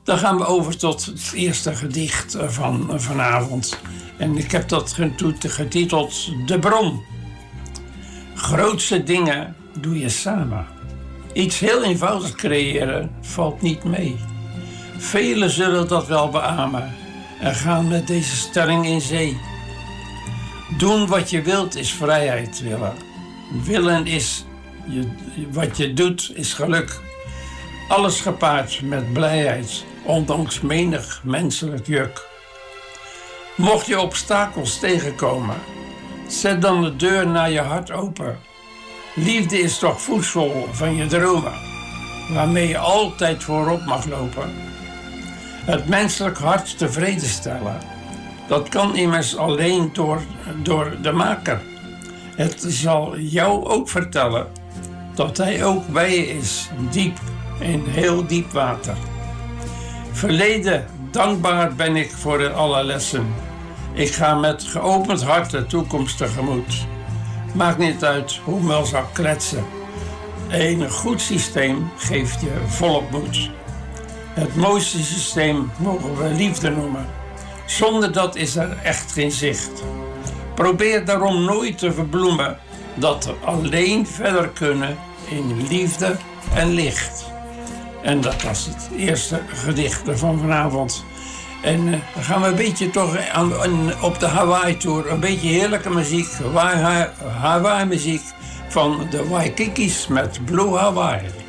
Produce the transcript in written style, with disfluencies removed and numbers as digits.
Dan gaan we over tot het eerste gedicht van vanavond. En ik heb dat getiteld De Bron. Grootste dingen doe je samen. Iets heel eenvoudigs creëren valt niet mee. Velen zullen dat wel beamen en gaan met deze stelling in zee. Doen wat je wilt is vrijheid willen. Willen is wat je doet is geluk. Alles gepaard met blijheid, ondanks menig menselijk juk. Mocht je obstakels tegenkomen, zet dan de deur naar je hart open. Liefde is toch voedsel van je dromen, waarmee je altijd voorop mag lopen. Het menselijk hart tevreden stellen, dat kan immers alleen door de maker. Het zal jou ook vertellen dat hij ook bij je is, diep in heel diep water. Verleden, dankbaar ben ik voor alle lessen. Ik ga met geopend hart de toekomst tegemoet. Maakt niet uit hoe men zal kletsen. Een goed systeem geeft je volop moed. Het mooiste systeem mogen we liefde noemen. Zonder dat is er echt geen zicht. Probeer daarom nooit te verbloemen dat we alleen verder kunnen in liefde en licht. En dat was het eerste gedicht van vanavond. En dan gaan we een beetje toch op de Hawaii-tour. Een beetje heerlijke muziek. Hawaii-muziek van de Waikikis met Blue Hawaii.